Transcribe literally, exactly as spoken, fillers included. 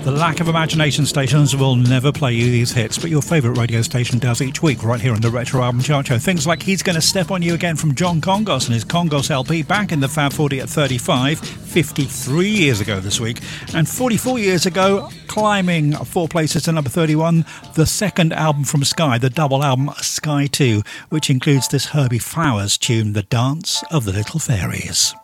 The lack of imagination stations will never play you these hits, but your favourite radio station does each week, right here on the Retro Album Chart Show. Things like He's Gonna Step On You Again from John Congos and his Congos L P back in the Fab forty at thirty-five, fifty-three years ago this week. And forty-four years ago, climbing four places to number thirty-one, the second album from Sky, the double album Sky two, which includes this Herbie Flowers tune, The Dance of the Little Fairies.